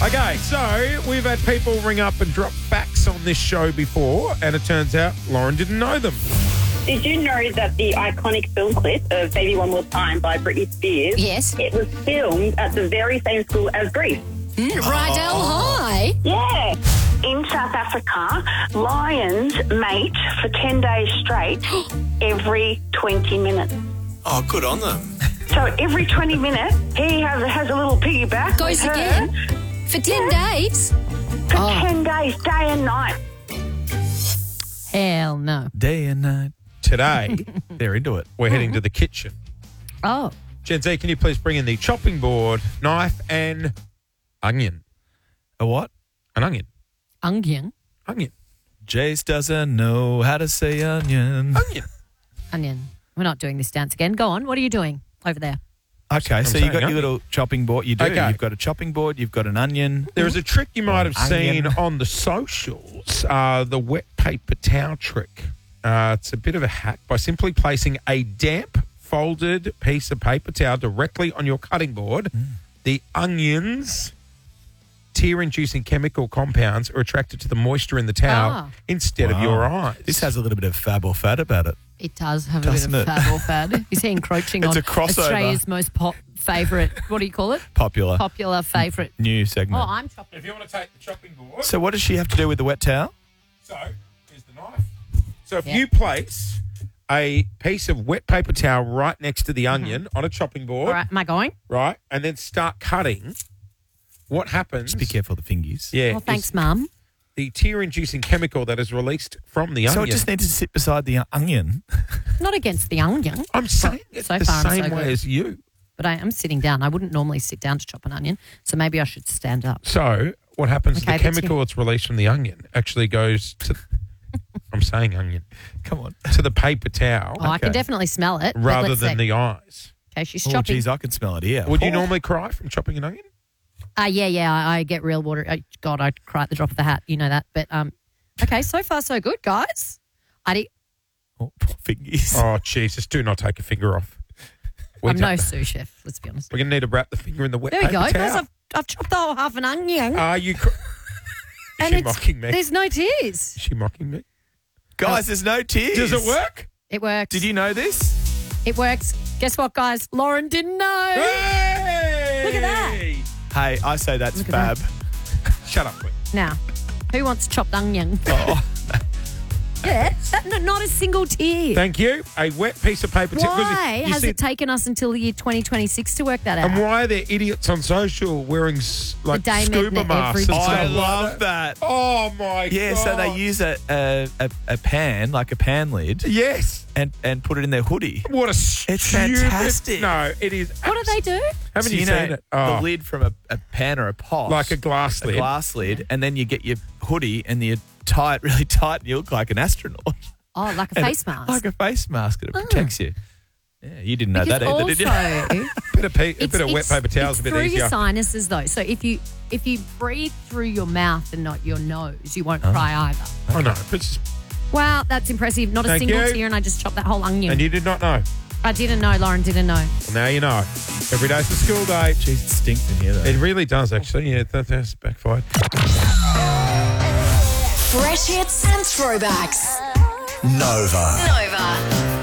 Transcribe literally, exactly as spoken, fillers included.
Okay, so we've had people ring up and drop facts on this show before, and it turns out Lauren didn't know them. Did you know that the iconic film clip of Baby One More Time by Britney Spears, Yes. it was filmed at the very same school as Grease? Mm, Rydell High. Yeah. In South Africa, lions mate for ten days straight every twenty minutes. Oh, good on them. So every twenty minutes, he has, has a little piggyback. Goes with her again for ten days. For Oh. ten days, day and night. Hell no. Day and night. Today, They're into it. we're heading to the kitchen. Oh. Gen Z, can you please bring in the chopping board, knife, and onion? A what? An onion. Onion. Onion. Jace doesn't know how to say onion. Onion. Onion. We're not doing this dance again. Go on. What are you doing over there? Okay, so saying you've got onion. your little chopping board. You do. Okay. You've got a chopping board. You've got an onion. There is a trick you might have Onion. seen on the socials, uh, the wet paper towel trick. Uh, it's a bit of a hack by simply placing a damp, folded piece of paper towel directly on your cutting board. Mm. The onions, tear-inducing chemical compounds are attracted to the moisture in the towel Ah. instead of Wow. your eyes. This has a little bit of fab or fat about it. It does have Doesn't a bit of it? fad or fad. Is he encroaching It's on a crossover. Australia's most pop favourite, what do you call it? Popular. Popular favourite. New Oh, segment. I'm chopping. If you want to take the chopping board, So what does she have to do with the wet towel? so here's the knife. So if Yeah. you place a piece of wet paper towel right next to the onion on a chopping board, All right, am I going? right, and then start cutting, what happens? Just be careful of the fingies. Yeah. Well, thanks, is Mum. The tear-inducing chemical that is released from the So onion. it just needs to sit beside the onion. Not against the onion, I'm saying it So the far, I'm same so way good. as you. but I am sitting down. I wouldn't normally sit down to chop an onion, so maybe I should stand up. So what happens is Okay, the that's chemical that's released from the onion actually goes to, I'm saying onion, Come on. to the paper towel Oh, I can Okay. definitely smell it. but rather let's than see. the eyes. Okay, she's Oh, chopping. geez, I can smell it here. Would you Oh. normally cry from chopping an onion? Uh, yeah, yeah, I, I get real water. I, God, I cry at the drop of the hat. You know that. But um, okay, so far so good, guys. I di- Oh, poor fingies. Oh, Jesus, do not take a finger off. We I'm no don't- sous chef, let's be honest. We're going to need to wrap the finger in the wet There we paper go, towel. guys. I've, I've chopped the whole half an onion. Are you... Cr- Is and she it's, mocking me? There's no tears. Is she mocking me? Guys, there's no tears. Does it work? It works. Did you know this? It works. Guess what, guys? Lauren didn't know. Hey! Look at that. Hey, I say that's Look at fab. Shut up, quick. Now, who wants chopped onion? Oh. Yeah, that, no, not a single tear. Thank you. A wet piece of paper. towel. 'Cause Why you has see- it taken us until the year twenty twenty-six to work that out? And why are there idiots on social wearing s- like Dame scuba Edna masks every and stuff I like love that. Oh, my Yeah, God. so they use a, a, a, a pan, like a pan lid, Yes. and, and put it in their hoodie. What a stupid... fantastic. No, it is... What do they do? Haven't So you, you know seen it? Oh, the lid from a, a pan or a pot, like a glass a lid. glass lid, and then you get your hoodie and you tie it really tight, and you look like an astronaut. Oh, like a And face it- mask. Like a face mask, and it Oh. protects you. Yeah, you didn't know because that either, also, did you? bit of, pe- a it's, bit of wet it's- paper towels it's a bit through easier. your sinuses, though. So if you if you breathe through your mouth and not your nose, you won't cry either. I know. But it's- Wow, that's impressive. Not a Thank single you. tear, and I just chopped that whole onion. and you did not know. I didn't know. Lauren didn't know. Well, now you know. Every day's the school day. Jeez, it stinks in here, though. It really does, actually. Yeah, that, that's backfired. Fresh hits and throwbacks. Nova. Nova.